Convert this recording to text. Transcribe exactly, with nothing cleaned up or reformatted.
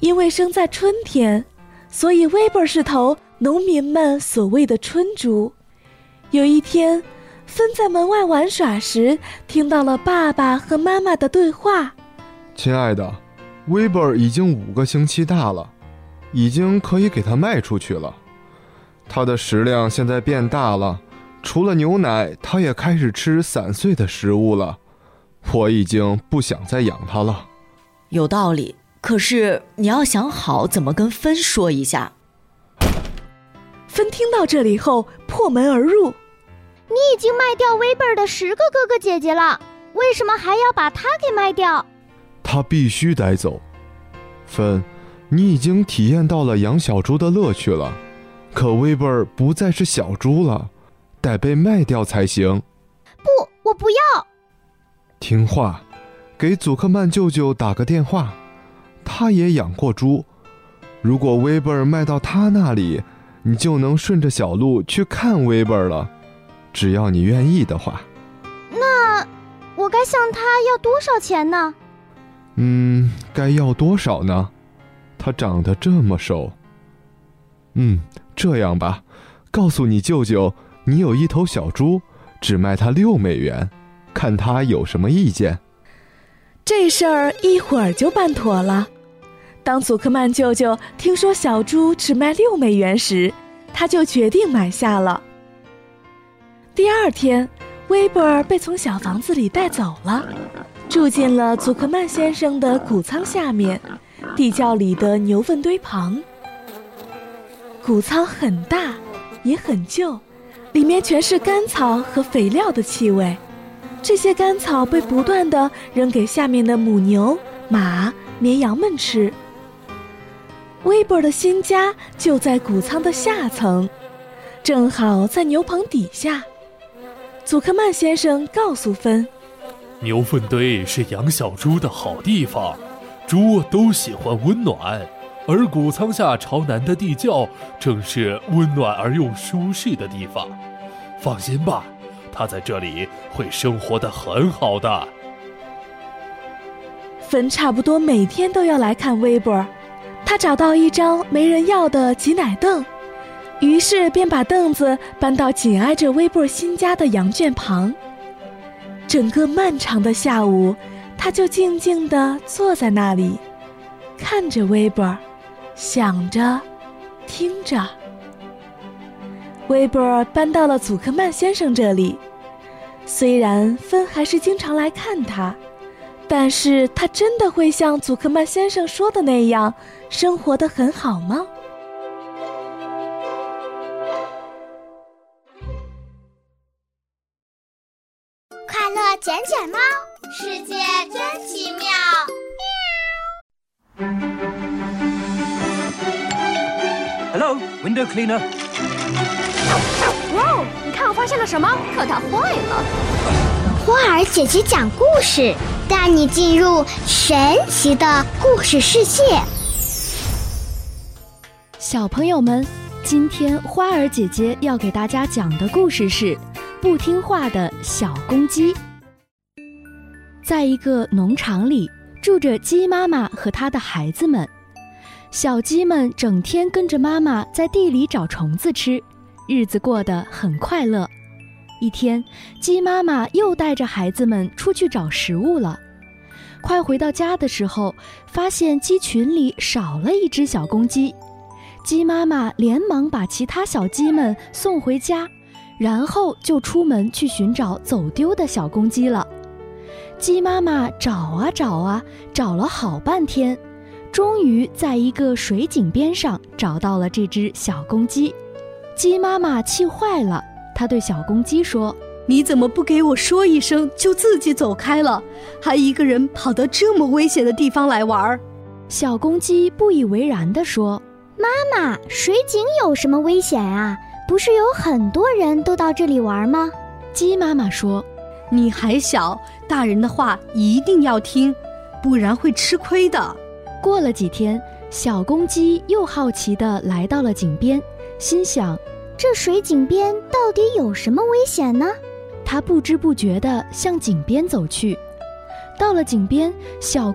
因为生在春天，所以威伯是头农民们所谓的春猪。有一天，芬在门外玩耍时，听到了爸爸和妈妈的对话。 亲爱的，威伯已经五个星期大了，已经可以给它卖出去了。它的食量现在变大了，除了牛奶，它也开始吃散碎的食物了。我已经不想再养它了。 有道理，可是你要想好怎么跟芬说一下。 芬听到这里后破门而入。 你已经卖掉威伯的十个哥哥姐姐了，为什么还要把他给卖掉？ 他必须带走。芬，你已经体验到了养小猪的乐趣了，可威伯不再是小猪了，得被卖掉才行。 不，我不要。 听话，给祖克曼舅舅打个电话，他也养过猪。如果威伯卖到他那里，你就能顺着小路去看威伯了，只要你愿意的话。 那我该向他要多少钱呢？ 嗯，该要多少呢？他长得这么瘦。嗯，这样吧，告诉你舅舅，你有一头小猪，只卖他六美元，看他有什么意见。 这事儿一会儿就办妥了。当祖克曼舅舅听说小猪只卖六美元时，他就决定买下了。第二天，威伯被从小房子里带走了，住进了祖克曼先生的谷仓下面，地窖里的牛粪堆旁。谷仓很大，也很旧，里面全是干草和肥料的气味。这些干草被不断地扔给下面的母牛、马、绵羊们吃。威伯的新家就在谷仓的下层，正好在牛棚底下。祖克曼先生告诉芬， 牛粪堆是养小猪的好地方，猪都喜欢温暖，而谷仓下朝南的地窖正是温暖而又舒适的地方。放心吧，它在这里会生活得很好的。 芬差不多每天都要来看威伯，他找到一张没人要的挤奶凳，于是便把凳子搬到紧挨着威伯新家的羊圈旁。整个漫长的下午，他就静静地坐在那里，看着威伯，想着，听着。威伯搬到了祖克曼先生这里，虽然芬还是经常来看他，但是他真的会像祖克曼先生说的那样生活得很好吗？ 快乐捡捡猫，世界真奇妙。 Hello, window cleaner. 哇，你看我发现了什么？可它坏了。花儿姐姐讲故事，带你进入神奇的故事世界。 小朋友们，今天花儿姐姐要给大家讲的故事是不听话的小公鸡。在一个农场里，住着鸡妈妈和她的孩子们。小鸡们整天跟着妈妈在地里找虫子吃，日子过得很快乐。一天，鸡妈妈又带着孩子们出去找食物了。快回到家的时候，发现鸡群里少了一只小公鸡。鸡妈妈连忙把其他小鸡们送回家，然后就出门去寻找走丢的小公鸡了。鸡妈妈找啊找啊，找了好半天，终于在一个水井边上找到了这只小公鸡。鸡妈妈气坏了，她对小公鸡说： 你怎么不给我说一声就自己走开了，还一个人跑到这么危险的地方来玩？ 小公鸡不以为然地说： 妈妈，水井有什么危险啊？不是有很多人都到这里玩吗？ 鸡妈妈说： 你还小，大人的话一定要听，不然会吃亏的。 过了几天，小公鸡又好奇地来到了井边，心想： 这水井边到底有什么危险呢？ 它不知不觉地向井边走去。到了井边，小